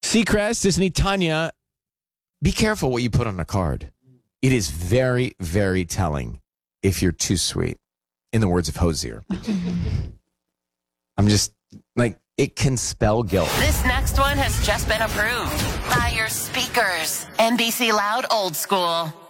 Seacrest, Disney, Tanya, be careful what you put on a card. It is very, very telling if you're too sweet, in the words of Hosier. I'm just, like, it can spell guilt. This next one has just been approved by your speakers. NBC Loud Old School.